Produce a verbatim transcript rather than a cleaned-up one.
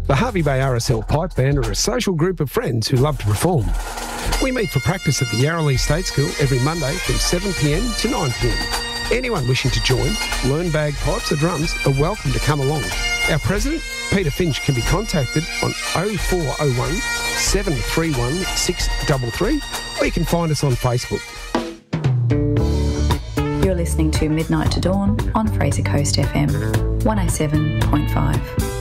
The Harvey Bay R S L Pipe Band are a social group of friends who love to perform. We meet for practice at the Yarrowlee State School every Monday from seven p m to nine p m. Anyone wishing to join, learn bagpipes or drums are welcome to come along. Our president, Peter Finch, can be contacted on oh four oh one, seven three one, six three three, or you can find us on Facebook. You're listening to Midnight to Dawn on Fraser Coast F M, one oh seven point five.